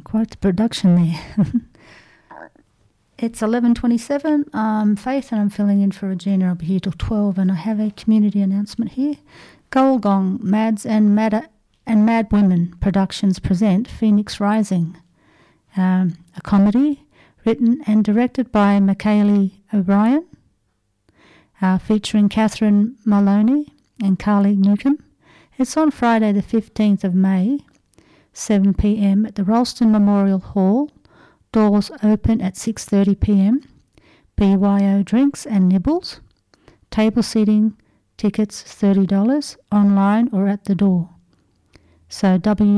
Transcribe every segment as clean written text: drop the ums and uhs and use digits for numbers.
Quite the production there. It's 11:27. I'm Faith and I'm filling in for Regina. I'll be here till 12 and I have a community announcement here. Goldgong, Mads and Mad Women Productions present Phoenix Rising, a comedy written and directed by Michaeli O'Brien, featuring Catherine Maloney and Carly Newcomb. It's on Friday the 15th of May, 7 p.m. at the Ralston Memorial Hall. Doors open at 6:30 p.m. BYO drinks and nibbles. Table seating, tickets $30, online or at the door. So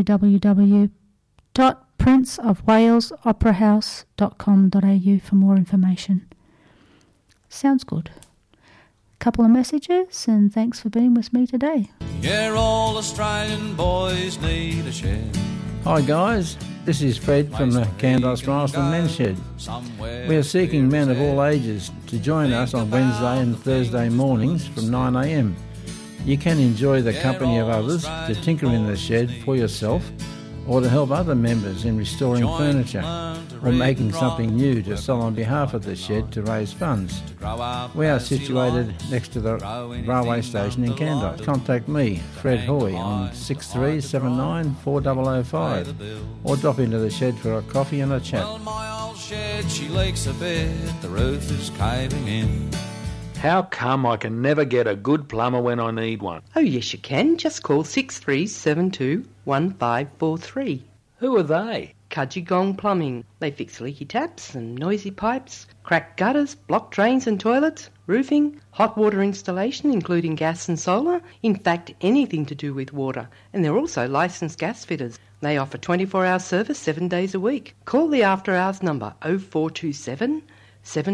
www.princeofwalesoperahouse.com.au for more information. Sounds good. Couple of messages and thanks for being with me today. Yeah, all Australian boys need a shed. Hi guys, this is Fred from the Candice Marston Men's Shed. We are seeking men of all ages to join us on Wednesday and Thursday mornings from 9 a.m. You can enjoy the company of others to tinker in the shed for yourself or to help other members in restoring furniture or making something new to sell on behalf of the shed to raise funds. We are situated next to the railway station in Candice. Contact me, Fred Hoy, on 6379 4005 or drop into the shed for a coffee and a chat. Well, my old shed, she leaks a bit, the roof is caving in. How come I can never get a good plumber when I need one? Oh, yes, you can. Just call 6372 1543. Who are they? Kudgegong Plumbing. They fix leaky taps and noisy pipes, cracked gutters, blocked drains and toilets, roofing, hot water installation including gas and solar, in fact anything to do with water. And they're also licensed gas fitters. They offer 24-hour service 7 days a week. Call the after hours number 0427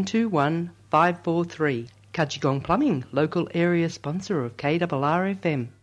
721 543. Kudgegong Plumbing, local area sponsor of KRRFM.